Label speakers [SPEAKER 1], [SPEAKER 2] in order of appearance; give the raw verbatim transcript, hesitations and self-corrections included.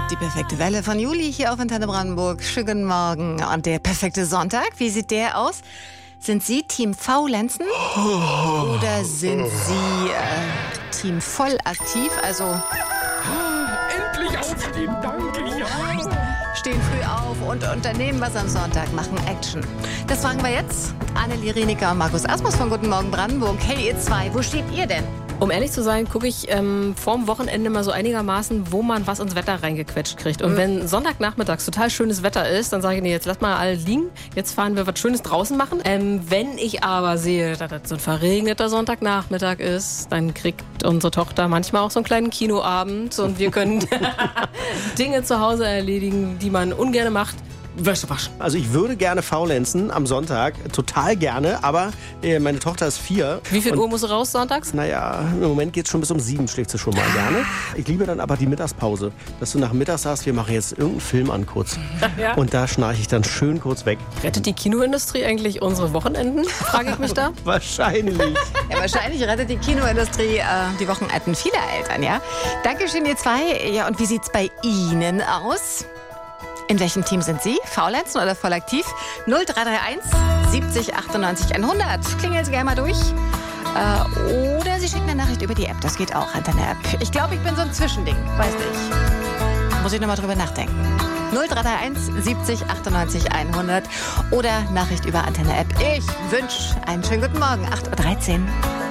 [SPEAKER 1] Die perfekte Welle von Juli hier auf Antenne Brandenburg. Schönen guten Morgen. Und der perfekte Sonntag, wie sieht der aus? Sind Sie Team Faulenzen oder sind Sie äh, Team vollaktiv? Also
[SPEAKER 2] Endlich aufstehen, danke, ja.
[SPEAKER 1] Stehen früh auf und unternehmen was am Sonntag, machen Action. Das fragen wir jetzt. Annelie Rienecker und Markus Asmus von Guten Morgen Brandenburg. Hey ihr zwei, wo steht ihr denn?
[SPEAKER 3] Um ehrlich zu sein, gucke ich ähm, vorm Wochenende mal so einigermaßen, wo man was ins Wetter reingequetscht kriegt. Und mhm. wenn Sonntagnachmittags total schönes Wetter ist, dann sage ich, nee, jetzt lass mal alle liegen. Jetzt fahren wir was Schönes draußen machen. Ähm, wenn ich aber sehe, dass das so ein verregneter Sonntagnachmittag ist, dann kriegt unsere Tochter manchmal auch so einen kleinen Kinoabend und wir können Dinge zu Hause erledigen, die man ungern macht. Wäsche waschen.
[SPEAKER 4] Also ich würde gerne faulenzen am Sonntag, total gerne, aber äh, meine Tochter ist vier.
[SPEAKER 3] Wie viel Uhr musst du raus sonntags?
[SPEAKER 4] Naja, im Moment geht es schon bis um sieben, schläft sie schon mal gerne. Ich liebe dann aber die Mittagspause, dass du nach Mittag sagst, wir machen jetzt irgendeinen Film an kurz. Ja. Und da schnarche ich dann schön kurz weg.
[SPEAKER 3] Rettet die Kinoindustrie eigentlich unsere Wochenenden, frage ich mich da?
[SPEAKER 4] Wahrscheinlich.
[SPEAKER 1] Ja, wahrscheinlich rettet die Kinoindustrie äh, die Wochenenden vieler Eltern, ja? Dankeschön, ihr zwei. Ja, und wie sieht's bei Ihnen aus? In welchem Team sind Sie? Faulenzen oder voll aktiv? null drei drei eins siebzig achtundneunzig hundert. Klingeln Sie gerne mal durch. Äh, oder Sie schicken eine Nachricht über die App. Das geht auch, Antenne-App. Ich glaube, ich bin so ein Zwischending. Weiß nicht. Muss ich nochmal drüber nachdenken. null drei drei eins siebzig achtundneunzig hundert. Oder Nachricht über Antenne-App. Ich wünsche einen schönen guten Morgen. acht Uhr dreizehn.